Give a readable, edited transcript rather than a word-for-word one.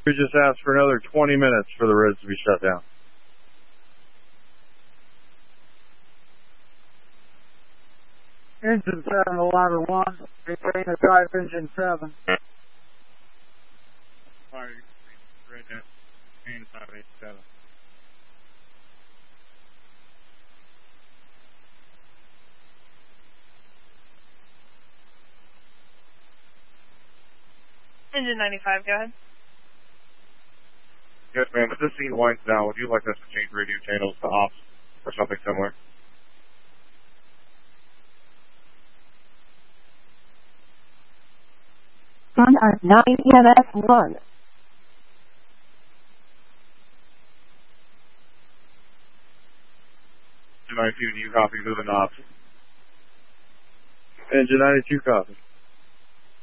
We just asked for another 20 minutes for the roads to be shut down. Engine 7 to ladder 1, maintain a drive engine 7. Fire, Red 587. Engine 95, go ahead. Yes, ma'am. If this scene winds down, would you like us to change radio channels to off or something similar? Standard 9 EMS 1. 92, do you copy? Moving off. Engine 92 copy.